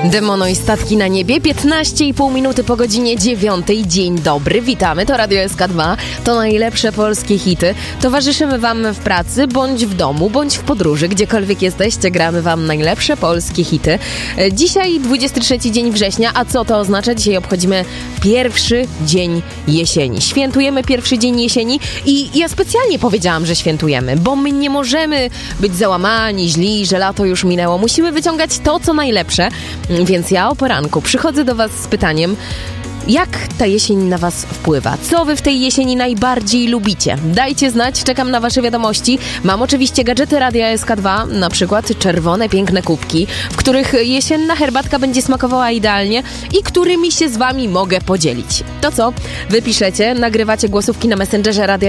Demono i statki na niebie, 15,5 minuty po godzinie 9. Dzień dobry, witamy, to Radio SK2, to najlepsze polskie hity. Towarzyszymy Wam w pracy, bądź w domu, bądź w podróży, gdziekolwiek jesteście, gramy Wam najlepsze polskie hity. Dzisiaj 23 dzień września, a co to oznacza? Dzisiaj obchodzimy pierwszy dzień jesieni. Świętujemy pierwszy dzień jesieni i ja specjalnie powiedziałam, że świętujemy, bo my nie możemy być załamani, źli, że lato już minęło. Musimy wyciągać to, co najlepsze. Więc ja o poranku przychodzę do Was z pytaniem, jak ta jesień na Was wpływa? Co Wy w tej jesieni najbardziej lubicie? Dajcie znać, czekam na Wasze wiadomości. Mam oczywiście gadżety Radia SK2, na przykład czerwone, piękne kubki, w których jesienna herbatka będzie smakowała idealnie i którymi się z Wami mogę podzielić. To co? Wy piszecie, nagrywacie głosówki na Messengerze Radia